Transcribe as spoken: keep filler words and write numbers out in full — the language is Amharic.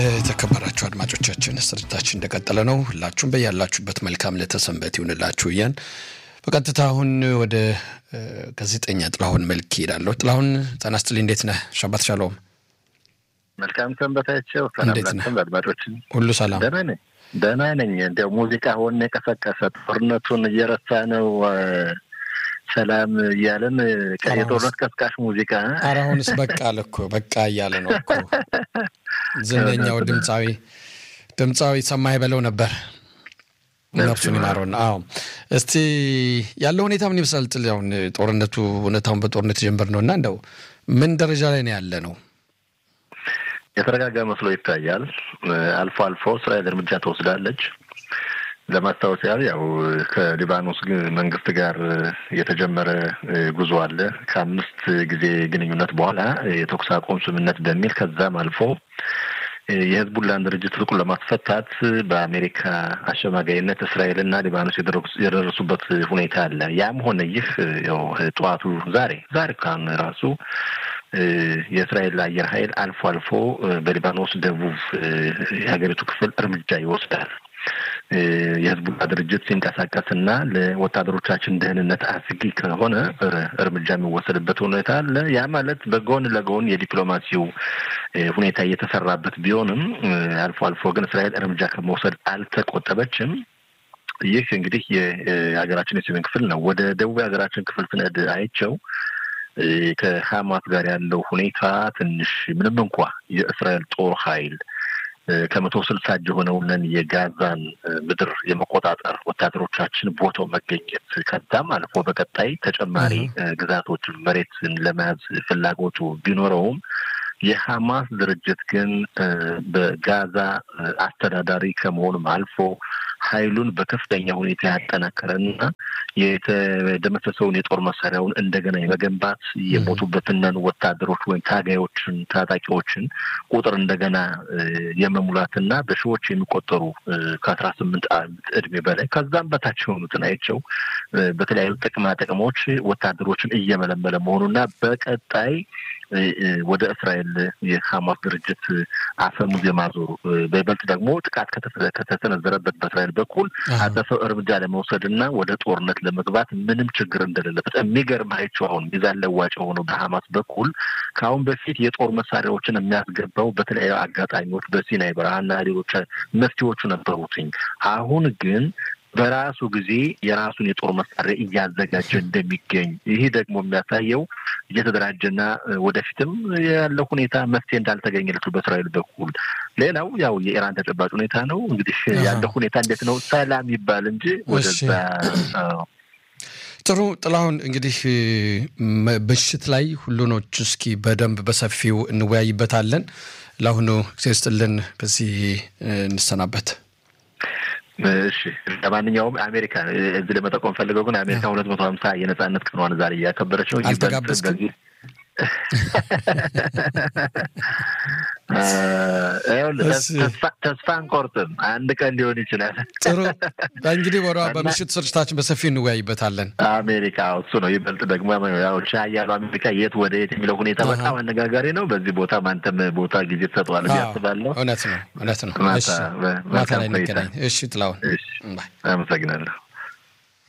ተከበራችሁ አድማጮቻችን ስርጭታችን እንደቀጠለ ነው ሁላችሁም በያላችሁበት መልካም ለተሰንበት ይሁንላችሁ ያን በቀጥታ አሁን ወደ ጋዜጠኛ ጥላሁን መልክ ይላልው ጥላሁን ጣናስትልኝ እንዴት ነህ ሻባት ሻሎም መልካም ሰንበታችሁ ሰላም አድማጮችን ሁሉ ሰላም ደህና ነኝ ደህና ነኝ እንደ ሙዚቃ ሆነ የቀሰቀሰ ጦርነቱን እየረሳ ነው ሰላም ያለን ከየጦርነት ቀስቃሽ ሙዚቃ አራውንስ በቃ ለኮ በቃ ያለ ነው እኮ ዝነኛው ድምጻዊ ድምጻዊ ሰማይ በለው ነበር ነፍሱን ይማረውና አዎ እስቲ ያለው ሁኔታ ምን ይመስላል ጥላውን ጦርነቱ ሁኔታውን በጦርነት ጀምበር ነውና እንደው ምን ደረጃ ላይ ነው ያለ ነው የተረጋጋ መስሎ ይታያል አልፎ አልፎ እስራኤል እርምጃ ተወስዳለች ለማስታወስ ያው ከሊባኖስ መንግስት ጋር የተጀመረ ጉዞ አለ ከአምስት ጊዜ ግንኙነት በኋላ የተኩስ አቁም ስምምነት በሚል ከዛም አልፎ የህዝቡላን ድርጅት ፍቅር ለማስፈታት በአሜሪካ አሸማጋይነት እስራኤልና ሊባኖስ የደረሱበት ሁኔታ አለ ያም ሆነ ይህ ያው ጧቱ ዛሬ ዛሬ ካን ራሱ የእስራኤል አየር ኃይል አልፎ አልፎ በሊባኖስ ደቡብ የሀገሪቱ ክፍል እርምጃ ይወስዳል የህዝቡላ ድርጅት ሲንቀሳቀስና ለወታደሮቻችን ደህንነት አስጊ ከሆነ እርምጃ የሚወሰድበት ሁኔታ አለ ያ ማለት በጎን ለጎን የዲፕሎማሲው ሁኔታ እየተሰራበት ቢሆንም አልፎ አልፎ ግን እስራኤል እርምጃ ከመውሰድ አልተቆጠበችም ይህ እንግዲህ የሀገራችን የሰሜን ክፍል ነው ወደ ደቡብ የሀገራችን ክፍል ስነድ አይቸው ከሐማስ ጋር ያለው ሁኔታ ትንሽ ምንም እንኳን የእስራኤል ጦር ኃይል ከመቶ ስልሳ የሆነውን የጋዛን ምድር የመቆጣጠር ወታደሮቻችን ቦታው መገኘት ከዛም አልፎ በቀጣይ ተጨማሪ ግዛቶችን መሬትን ለመያዝ ፍላጎቱ ቢኖረውም የሐማስ ድርጅት ግን በጋዛ አስተዳዳሪ ከመሆኑም አልፎ ኃይሉን በከፍተኛ ሁኔታ ያጠናከረና የተደመሰሰውን የጦር መሳሪያውን እንደገና የመገንባት የሞቱበትን ወታደሮች ወይ ታጋዮችን ታጣቂዎችን ቁጥር እንደገና የመሙላትና በሺዎች የሚቆጠሩ ከአስራ ስምንት ዓመት እድሜ በላይ ከዛም በታች የሆኑትን አይቸው በተለያዩ ጥቅማ ጥቅሞች ወታደሮችን እየመለመለ መሆኑና በቀጣይ ወደ እስራኤል የሐማስ ድርጅት አፈሙዝ የማዞሩ በይበልጥ ደግሞ ጥቃት ከተሰነዘረበት በእስራኤል በኩል አጸፋው እርምጃ ለመውሰድና ወደ ጦርነት ለመግባት ምንም ችግር እንደሌለበት የሚገርማቸው አሁን ሚዛን ለዋጭ ሆኖ በሐማስ በኩል ካሁን በፊት የጦር መሳሪያዎችን የሚያስገባው በተለያዩ አጋጣሚዎች በሲናይ በረሃና ሌሎች መፍትሄዎቹ ነበሩትኝ አሁን ግን በራሱ ጊዜ የራሱን የጦር መሳሪያ እያዘጋጀ እንደሚገኝ ይሄ ደግሞ የሚያሳየው እየተደራጀና ወደፊትም ያለው ሁኔታ መፍትሄ እንዳልተገኘለት በእስራኤል በኩል ሌላው ያው የኢራን ተጨባጭ ሁኔታ ነው እንግዲህ ያለው ሁኔታ እንዴት ነው ሰላም ይባል እንጂ ወደዛ ጥሩ ጥላሁን እንግዲህ በሽት ላይ ሁሉኖች እስኪ በደንብ በሰፊው እንወያይበታለን ለአሁኑ ሴስትልን በዚህ እንሰናበት እሺ ለማንኛውም አሜሪካ እዚህ ለመጠቆም ፈልገው ግን አሜሪካ ሁለት መቶ ሀምሳ የነጻነት ቀኗን ዛሬ ያከበረች ነው አልተጋበዝክም ተስፋ አንቆርጥም አንድ ቀን ሊሆን ይችላል ጥሩ እንግዲህ ወራ በምሽት ስርጭታችን በሰፊው እንወያይበታለን አሜሪካ እሱ ነው ይበልጥ ደግሞ ያው ቻያሉ አሜሪካ የት ወደ የት የሚለው ሁኔታ በጣም አነጋጋሪ ነው በዚህ ቦታ ማንተም ቦታ ጊዜ ተሰጥቷል ያስባለሁ እውነት ነው እውነት ነው እሺ ማታ ላይ እንገናኝ እሺ ጥላሁን እሺ አመሰግናለሁ